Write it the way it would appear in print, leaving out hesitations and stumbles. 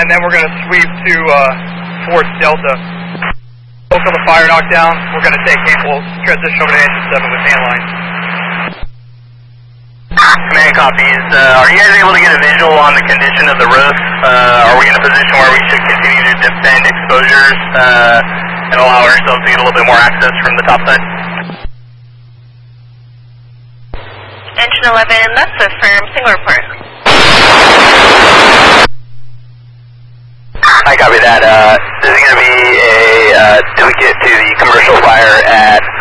and then we're going to sweep to Fort Delta. Local the fire knockdown. We're going to we'll transition over to engine 7 with handline. Command copies. Are you guys able to get a visual on the condition of the roof? Are we in a position where we should continue to defend exposures and allow ourselves to get a little bit more access from the top side? Engine 11, that's a firm single report. I copy that. This is going to be a, do we get to the commercial fire at